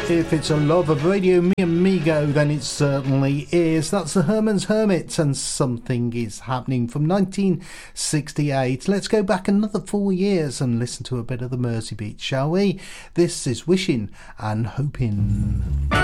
If it's a love of Radio Mi Amigo, then it certainly is. That's the Herman's Hermits and Something Is Happening from 1968. Let's go back another 4 years and listen to a bit of the Mersey Beat, shall we? This is Wishing and Hoping.